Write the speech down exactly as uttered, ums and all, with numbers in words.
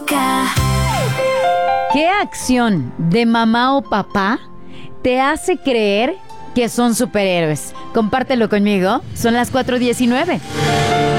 loca. ¿Qué acción de mamá o papá te hace creer que son superhéroes? Compártelo conmigo. Son las cuatro diecinueve.